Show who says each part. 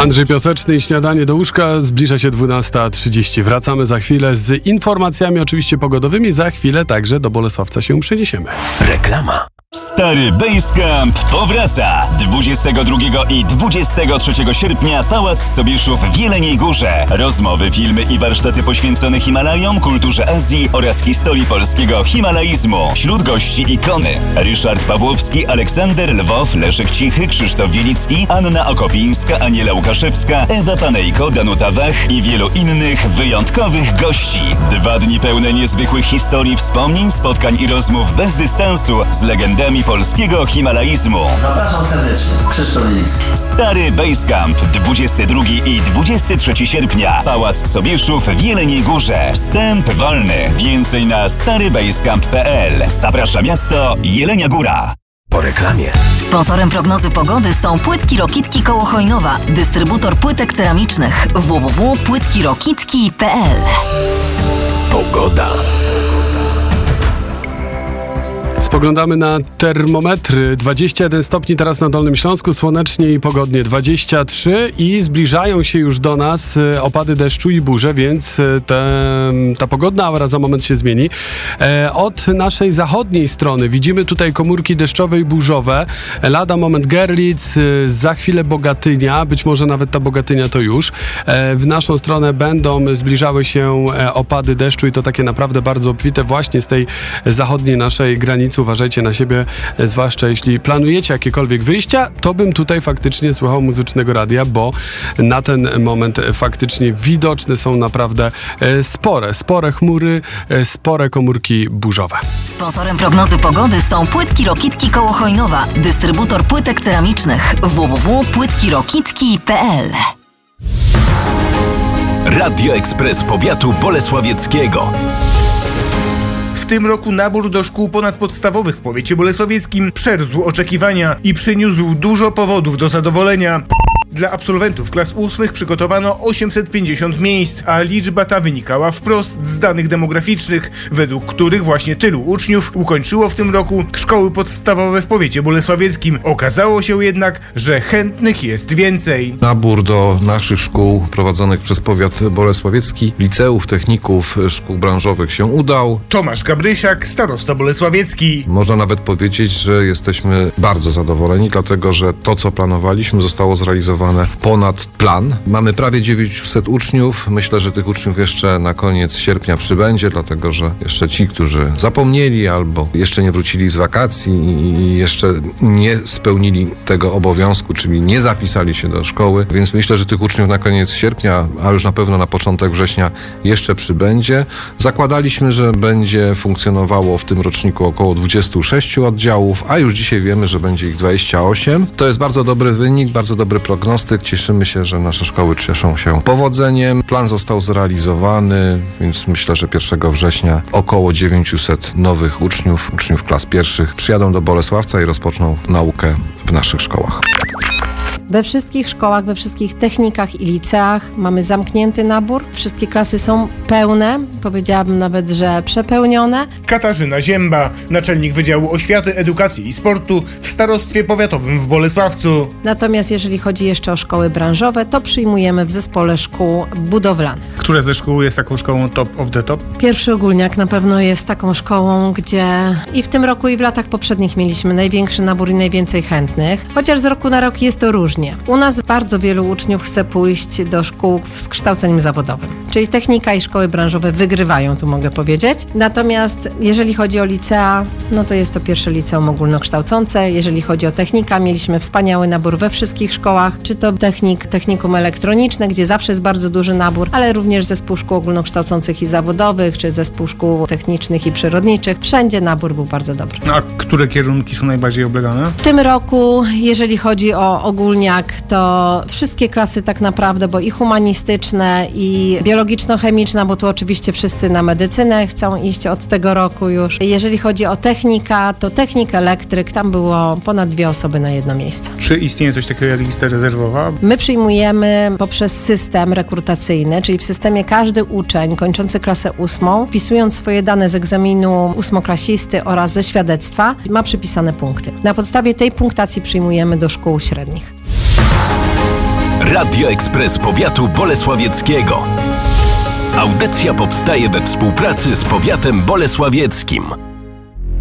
Speaker 1: Andrzej Piaseczny i śniadanie do łóżka. Zbliża się 12:30. Wracamy za chwilę z informacjami oczywiście pogodowymi. Za chwilę także do Bolesławca się przeniesiemy.
Speaker 2: Reklama. Stary Basecamp powraca! 22 i 23 sierpnia Pałac Sobieszów w Jeleniej Górze. Rozmowy, filmy i warsztaty poświęcone Himalajom, kulturze Azji oraz historii polskiego himalaizmu. Wśród gości ikony: Ryszard Pawłowski, Aleksander Lwow, Leszek Cichy, Krzysztof Wielicki, Anna Okopińska, Aniela Łukaszewska, Ewa Panejko, Danuta Wach i wielu innych wyjątkowych gości. 2 dni pełne niezwykłych historii, wspomnień, spotkań i rozmów bez dystansu z legendami polskiego himalaizmu.
Speaker 3: Zapraszam serdecznie. Krzysztof Wielicki.
Speaker 2: Stary Basecamp. 22 i 23 sierpnia. Pałac Sobieszów w Jeleniej Górze. Wstęp wolny. Więcej na starybasecamp.pl. Zaprasza miasto Jelenia Góra.
Speaker 4: Po reklamie.
Speaker 5: Sponsorem prognozy pogody są Płytki Rokitki koło Chojnowa. Dystrybutor płytek ceramicznych. www.płytkirokitki.pl.
Speaker 4: Pogoda.
Speaker 1: Spoglądamy na termometry. 21 stopni teraz na Dolnym Śląsku, słonecznie i pogodnie 23 i zbliżają się już do nas opady deszczu i burze, więc ta pogodna aura za moment się zmieni. Od naszej zachodniej strony widzimy tutaj komórki deszczowe i burzowe. Lada moment Görlitz, za chwilę Bogatynia, być może nawet ta Bogatynia to już. W naszą stronę będą zbliżały się opady deszczu i to takie naprawdę bardzo obfite właśnie z tej zachodniej naszej granicy. Uważajcie na siebie, zwłaszcza jeśli planujecie jakiekolwiek wyjścia, to bym tutaj faktycznie słuchał muzycznego radia, bo na ten moment faktycznie widoczne są naprawdę spore chmury, spore komórki burzowe.
Speaker 5: Sponsorem prognozy pogody są Płytki Rokitki koło Chojnowa. Dystrybutor płytek ceramicznych. www.płytkirokitki.pl.
Speaker 4: Radio Ekspres Powiatu Bolesławieckiego.
Speaker 6: W tym roku nabór do szkół ponadpodstawowych w powiecie bolesławieckim przerósł oczekiwania i przyniósł dużo powodów do zadowolenia. Dla absolwentów klas 8 przygotowano 850 miejsc, a liczba ta wynikała wprost z danych demograficznych, według których właśnie tylu uczniów ukończyło w tym roku szkoły podstawowe w powiecie bolesławieckim. Okazało się jednak, że chętnych jest więcej.
Speaker 7: Nabór do naszych szkół prowadzonych przez powiat bolesławiecki, liceów, techników, szkół branżowych się udał.
Speaker 6: Tomasz Gabrysiak, starosta bolesławiecki.
Speaker 7: Można nawet powiedzieć, że jesteśmy bardzo zadowoleni, dlatego że to, co planowaliśmy, zostało zrealizowane ponad plan. Mamy prawie 900 uczniów. Myślę, że tych uczniów jeszcze na koniec sierpnia przybędzie, dlatego że jeszcze ci, którzy zapomnieli albo jeszcze nie wrócili z wakacji i jeszcze nie spełnili tego obowiązku, czyli nie zapisali się do szkoły, więc myślę, że tych uczniów na koniec sierpnia, a już na pewno na początek września jeszcze przybędzie. Zakładaliśmy, że będzie funkcjonowało w tym roczniku około 26 oddziałów, a już dzisiaj wiemy, że będzie ich 28. To jest bardzo dobry wynik, bardzo dobry prognostyk. Cieszymy się, że nasze szkoły cieszą się powodzeniem. Plan został zrealizowany, więc myślę, że 1 września około 900 nowych uczniów klas pierwszych przyjadą do Bolesławca i rozpoczną naukę w naszych szkołach.
Speaker 8: We wszystkich szkołach, we wszystkich technikach i liceach mamy zamknięty nabór. Wszystkie klasy są pełne, powiedziałabym nawet, że przepełnione.
Speaker 6: Katarzyna Zięba, naczelnik Wydziału Oświaty, Edukacji i Sportu w Starostwie Powiatowym w Bolesławcu.
Speaker 8: Natomiast jeżeli chodzi jeszcze o szkoły branżowe, to przyjmujemy w zespole szkół budowlanych.
Speaker 6: Które ze szkół jest taką szkołą top of the top?
Speaker 8: Pierwszy Ogólniak na pewno jest taką szkołą, gdzie i w tym roku, i w latach poprzednich mieliśmy największy nabór i najwięcej chętnych. Chociaż z roku na rok jest to różnie. U nas bardzo wielu uczniów chce pójść do szkół z kształceniem zawodowym, czyli technika i szkoły branżowe wygrywają, tu mogę powiedzieć. Natomiast jeżeli chodzi o licea, no to jest to pierwsze liceum ogólnokształcące. Jeżeli chodzi o technika, mieliśmy wspaniały nabór we wszystkich szkołach, czy to technikum elektroniczne, gdzie zawsze jest bardzo duży nabór, ale również zespół szkół ogólnokształcących i zawodowych, czy zespół szkół technicznych i przyrodniczych. Wszędzie nabór był bardzo dobry.
Speaker 6: A które kierunki są najbardziej oblegane?
Speaker 8: W tym roku, jeżeli chodzi o ogólniak, to wszystkie klasy tak naprawdę, bo i humanistyczne, i biologiczno-chemiczna, bo tu oczywiście wszyscy na medycynę chcą iść od tego roku już. Jeżeli chodzi o technika, to technik, elektryk, tam było ponad 2 osoby na jedno miejsce.
Speaker 6: Czy istnieje coś takiego jak lista rezerwowa?
Speaker 8: My przyjmujemy poprzez system rekrutacyjny, czyli w systemie każdy uczeń kończący klasę 8, wpisując swoje dane z egzaminu 8-klasisty oraz ze świadectwa, ma przypisane punkty. Na podstawie tej punktacji przyjmujemy do szkół średnich.
Speaker 4: Radio Ekspres Powiatu Bolesławieckiego. Audycja powstaje we współpracy z powiatem bolesławieckim.